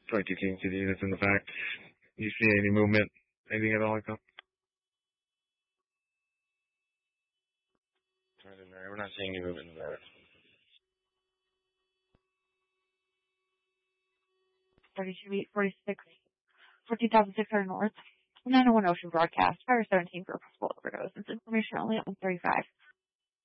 22 King City that's in the back. You see any movement? Anything at all like that? Right in there. We're not seeing any movement in there. 42-846, 14,600 North, 901 Ocean Broadcast, Fire 17 for a possible overdose. This information only on 35.